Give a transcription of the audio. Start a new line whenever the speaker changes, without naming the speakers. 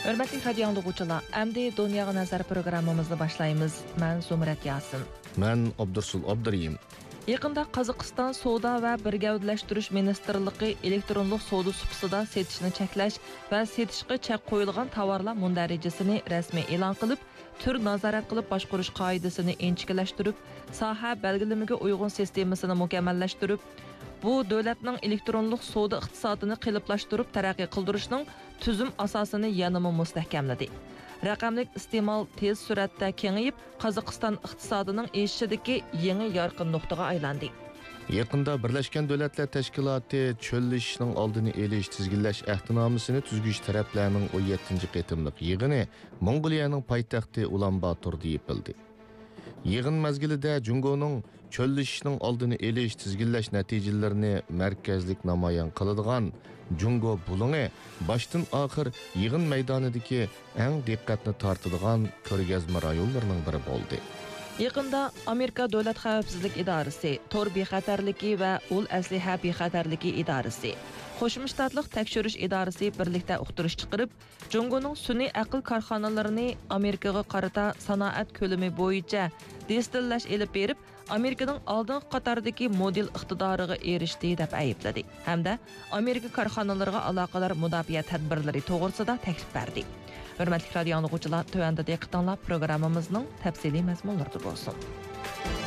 Hörmətli radio dinləyicilər, əmdi Dunyoga nazar proqramımızı başlayırıq. Mən Zumrat Yasin.
Mən Abdursul Abduriyim.
Yaqında Qozog'iston Savdo va birgavdlashtirish ministrligi elektronlik savdo supsida setishni cheklash va setishga chek qo'yilgan tovarlar mundarajasini rasmiy e'lon qilib, tur nazorat qilib boshqarish qoidasini inchikilashtirib, soha belgilamiga uyg'un sistemasini mukammallashtirib, bu davlatning elektronlik savdo iqtisodini qiliblashtirib taraqqiy qildirishning tuzum asosini yanama mustahkamladi. Raqamlik iste'mol tez suratda kengayib, Qozog'iston iqtisodining o'sishidagi yangi yorqin nuqtaga aylandi.
Yaqında Birleşken Devletler Teşkilatı çöllüşünün oldini elish tizginlash ahdnomasini tuzgish taraflarning 17-ci qitimliq yig'ini Mongoliyaning poytaxti Ulan-Batorda yapıldı. Yig'in mezgilida Jungoning çöllüşünün oldini elish tizginlash natijalarini markazlik namoyon qiladigan Jungo bulungi başdan oxir yig'in maydonidagi eng diqqatni tortadigan ko'rgazma rayonlarining biri bo'ldi.
Yaqında Amerika Davlat xavfsizlik idorasi, tor bexatarligi va ul asliha bexatarligi idorasi, Qo'shma Shtatlar tekshirish idorasi birlikda uqtirish chiqarib, Jungoning sun'iy aql korxonalarini Amerikaga qarata sanoat ko'lami bo'yicha destillash elib berib, Amerikaning oldingi qatordagi model iqtidoriga erishdi deb aybladi. Hamda Amerika korxonalariga aloqador mudofaa tadbirlari to'g'risida taklif berdi. Hörmətli radio dinləyicilər, tövəndə diqqətinizlə proqramımızın təfsili məzmunları olsun.